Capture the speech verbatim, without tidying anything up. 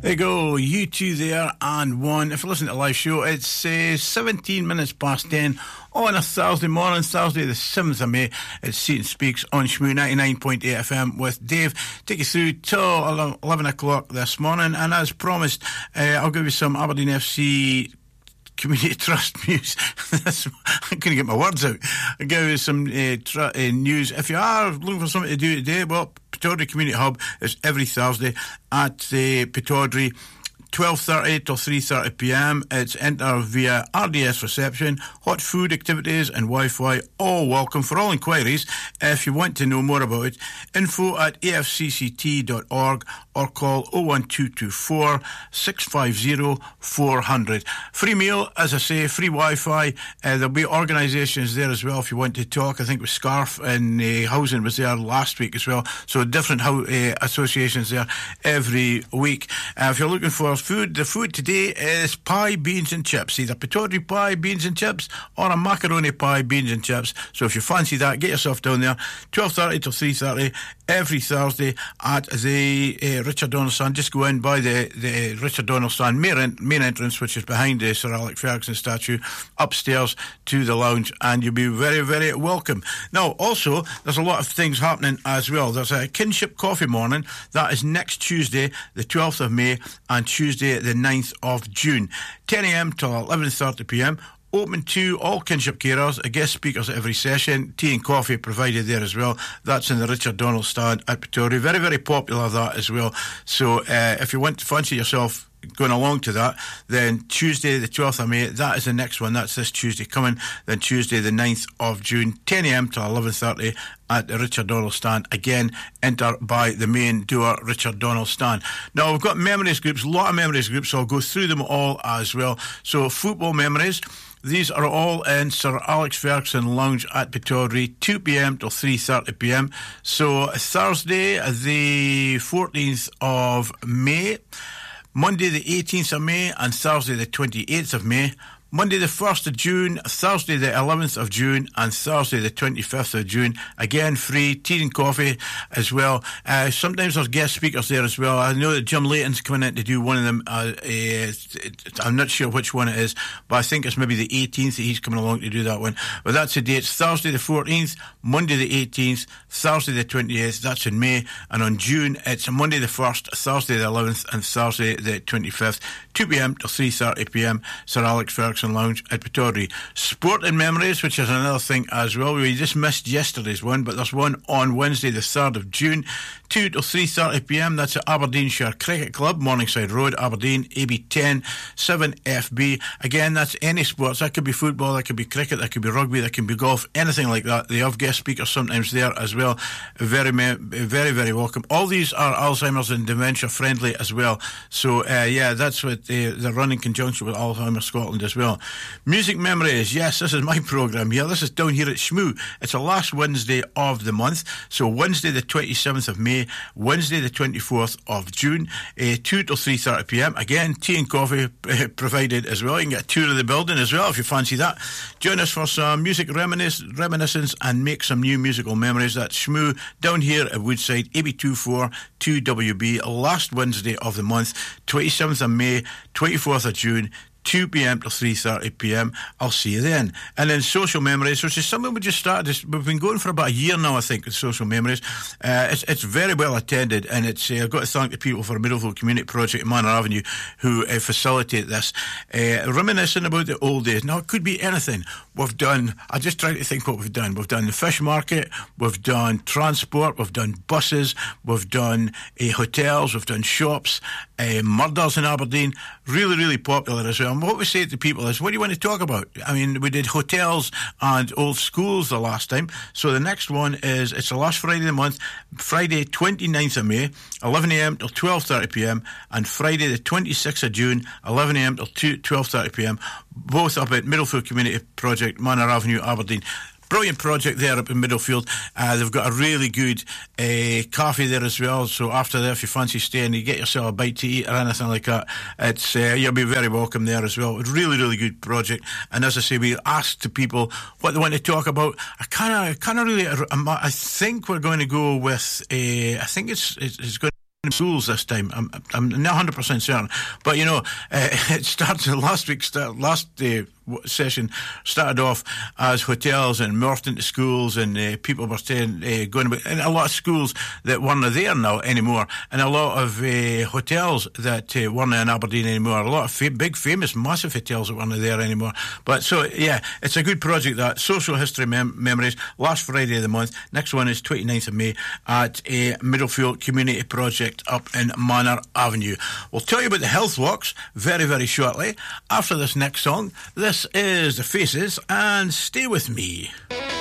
There you go, you two there and one. If you listen to the live show, it's uh, seventeen minutes past ten on a Thursday morning, Thursday the seventh of May. It's Seaton Speaks on Shmoo ninety-nine point eight F M with Dave. Take you through till eleven o'clock this morning, and as promised, uh, I'll give you some Aberdeen F C Community Trust news. I couldn't get my words out. I'll give you some uh, tr- uh, news. If you are looking for something to do today, well, Pittodrie Community Hub is every Thursday at uh, Pittodrie, twelve thirty till three thirty p m. It's enter via R D S reception. Hot food, activities and Wi-Fi, all welcome. For all inquiries, if you want to know more about it, info at a f c c t dot org or call oh one two two four, six five zero, four hundred. Free meal, as I say, free Wi-Fi. Uh, there'll be organisations there as well if you want to talk. I think with Scarf and uh, Housing was there last week as well. So different ho- uh, associations there every week. Uh, if you're looking for food, the food today is pie, beans and chips. Either Pittodrie pie, beans and chips or a macaroni pie, beans and chips. So if you fancy that, get yourself down there. twelve thirty till three thirty every Thursday at the uh, Richard Donaldson. Just go in by the, the Richard Donaldson main, main entrance, which is behind the Sir Alec Ferguson statue, upstairs to the lounge, and you'll be very, very welcome. Now, also, there's a lot of things happening as well. There's a Kinship Coffee Morning. That is next Tuesday, the twelfth of May, and Tuesday, the ninth of June. ten a m till eleven thirty p m. Open to all kinship carers, guest speakers at every session, tea and coffee provided there as well. That's in the Richard Donald stand at Pittodrie. Very, very popular that as well. So uh, if you want to fancy yourself going along to that, then Tuesday the twelfth of May, that is the next one. That's this Tuesday coming. Then Tuesday the ninth of June, ten a m to eleven thirty at the Richard Donald stand. Again, enter by the main door, Richard Donald stand. Now, we've got memories groups, a lot of memories groups, so I'll go through them all as well. So, football memories. These are all in Sir Alex Ferguson Lounge at Pittodrie, two p m till three thirty p m. So, Thursday, the fourteenth of May, Monday, the eighteenth of May, and Thursday, the twenty-eighth of May. Monday the first of June, Thursday the eleventh of June, and Thursday the twenty-fifth of June. Again, free tea and coffee as well. Uh, sometimes there's guest speakers there as well. I know that Jim Layton's coming in to do one of them. Uh, uh, I'm not sure which one it is, but I think it's maybe the eighteenth that he's coming along to do that one. But that's the dates. Thursday the fourteenth, Monday the eighteenth, Thursday the twenty-eighth, that's in May. And on June, it's Monday the first, Thursday the eleventh, and Thursday the twenty-fifth, two p m till three thirty p m, Sir Alex Ferguson Lounge at Pittodrie. Sport and memories, which is another thing as well. We just missed yesterday's one, but there's one on Wednesday the third of June, two till three thirty p m. That's at Aberdeenshire Cricket Club, Morningside Road, Aberdeen, A B ten seven F B. Again, that's any sports. That could be football, that could be cricket, that could be rugby, that can be golf, anything like that. They have guest speakers sometimes there as well. Very, very, very welcome. All these are Alzheimer's and dementia friendly as well. So, uh, yeah, that's what they, they're running in conjunction with Alzheimer's Scotland as well. Music memories. Yes, this is my programme here. This is down here at Shmoo. It's the last Wednesday of the month. So Wednesday the twenty-seventh of May, Wednesday the twenty-fourth of June, uh, two till three thirty p m. Again, tea and coffee uh, provided as well. You can get a tour of the building as well if you fancy that. Join us for some music reminis- reminiscence and make some new musical memories. That's Shmoo down here at Woodside, A B two four two W B, last Wednesday of the month, twenty-seventh of May, twenty-fourth of June, two p m to three thirty p m. I'll see you then. And then social memories, which is something we just started. We've been going for about a year now, I think, with social memories. Uh, it's, it's very well attended, and it's uh, I've got to thank the people for Middlefield Community Project in Manor Avenue who uh, facilitate this. Uh, reminiscing about the old days. Now, it could be anything. We've done, I just try to think what we've done. We've done the fish market, we've done transport, we've done buses, we've done uh, hotels, we've done shops, uh, murders in Aberdeen. Really, really popular as well. And what we say to people is, what do you want to talk about? I mean, we did hotels and old schools the last time. So the next one is, it's the last Friday of the month, Friday twenty-ninth of May, eleven a m till twelve thirty p m, and Friday the twenty-sixth of June, eleven a m till twelve thirty p m, both up at Middlefield Community Project, Manor Avenue, Aberdeen. Brilliant project there up in Middlefield. Uh, they've got a really good uh, cafe there as well. So after that, if you fancy staying, you get yourself a bite to eat or anything like that, it's uh, you'll be very welcome there as well. It's really, really good project. And as I say, we asked to people what they want to talk about. I kind of, kind of really, I think we're going to go with. Uh, I think it's it's, it's going. schools this time. I'm, I'm not one hundred percent certain. But, you know, uh, it started last week, start, last uh, session started off as hotels and morphed into schools, and uh, people were staying, uh, going about, and a lot of schools that weren't there now anymore, and a lot of uh, hotels that uh, weren't in Aberdeen anymore, a lot of fa- big, famous, massive hotels that weren't there anymore. But so, yeah, it's a good project, that. Social History mem- Memories, last Friday of the month. Next one is twenty-ninth of May at uh, Middlefield Community Project up in Manor Avenue. We'll tell you about the health walks very, very shortly after this next song. This is The Faces, and stay with me.